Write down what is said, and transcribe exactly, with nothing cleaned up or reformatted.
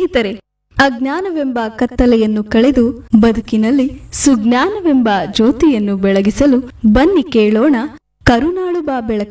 ಸ್ನೇಹಿತರೆ, ಅಜ್ಞಾನವೆಂಬ ಕತ್ತಲೆಯನ್ನು ಕಳೆದು ಬದುಕಿನಲ್ಲಿ ಸುಜ್ಞಾನವೆಂಬ ಜ್ಯೋತಿಯನ್ನು ಬೆಳಗಿಸಲು ಬನ್ನಿ ಕೇಳೋಣ ಕರುನಾಳು ಬಾ ಬೆಳಕು.